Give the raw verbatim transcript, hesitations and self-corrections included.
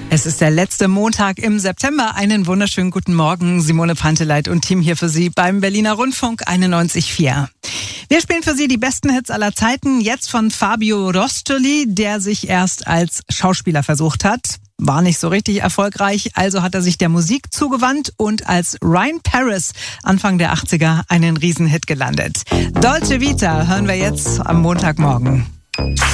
Es ist der letzte Montag im September. Einen wunderschönen guten Morgen. Simone Panteleit und Team hier für Sie beim Berliner Rundfunk einundneunzig Komma vier. Wir spielen für Sie die besten Hits aller Zeiten. Jetzt von Fabio Rostoli, der sich erst als Schauspieler versucht hat. War nicht so richtig erfolgreich, also hat er sich der Musik zugewandt und als Ryan Paris Anfang der achtziger einen Riesenhit gelandet. Dolce Vita hören wir jetzt am Montagmorgen.